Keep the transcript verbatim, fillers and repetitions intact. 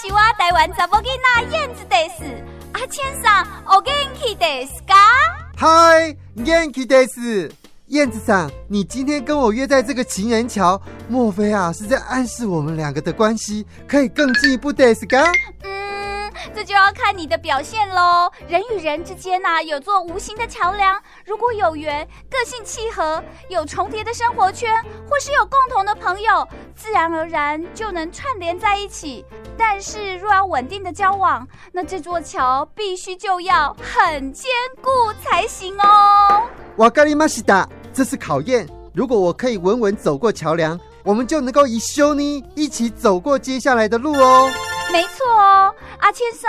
是我台湾查某囡仔燕子です。阿千さん、お元気ですか？ 嗨，元気です。燕子桑，你今天跟我约在这个情人桥，莫非啊是在暗示我们两个的关系可以更进一步ですか？ 嗯，这就要看你的表现咯。人与人之间啊，有座无形的桥梁，如果有缘，个性契合，有重叠的生活圈，或是有共同的朋友，自然而然就能串联在一起。但是若要稳定的交往，那这座桥必须就要很坚固才行哦。 わかりました。这是考验，如果我可以稳稳走过桥梁，我们就能够一緒に一起走过接下来的路哦。 没错哦，阿千桑，